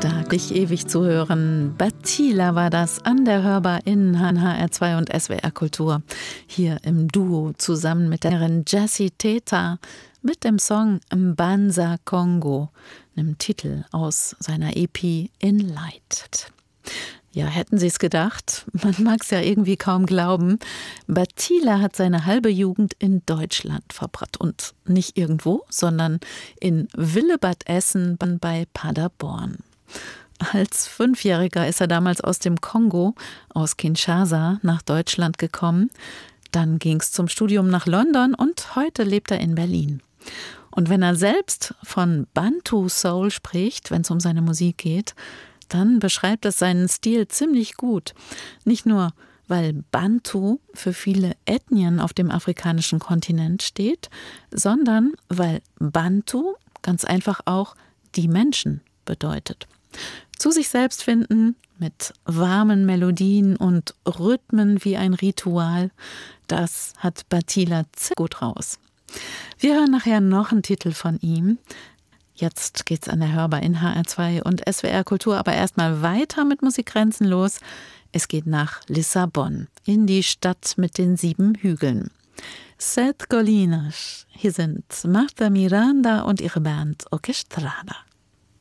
Da dich ewig zu hören. Batila war das an der Hörbar in HR2 und SWR Kultur. Hier im Duo zusammen mit der Jessie Teta mit dem Song Mbanza Congo, einem Titel aus seiner EP In Light. Ja, hätten Sie es gedacht? Man mag es ja irgendwie kaum glauben. Batila hat seine halbe Jugend in Deutschland verbracht. Und nicht irgendwo, sondern in Willebad Essen bei Paderborn. Als 5-Jähriger ist er damals aus dem Kongo, aus Kinshasa, nach Deutschland gekommen. Dann ging es zum Studium nach London und heute lebt er in Berlin. Und wenn er selbst von Bantu Soul spricht, wenn es um seine Musik geht, dann beschreibt es seinen Stil ziemlich gut. Nicht nur, weil Bantu für viele Ethnien auf dem afrikanischen Kontinent steht, sondern weil Bantu ganz einfach auch die Menschen bedeutet. Zu sich selbst finden, mit warmen Melodien und Rhythmen wie ein Ritual, das hat Batila sehr gut raus. Wir hören nachher noch einen Titel von ihm. Jetzt geht's an der Hörbar in HR2 und SWR Kultur, aber erstmal weiter mit Musik grenzenlos. Es geht nach Lissabon, in die Stadt mit den 7 Hügeln. Sete Colinas. Hier sind Marta Miranda und ihre Band Orquestrada.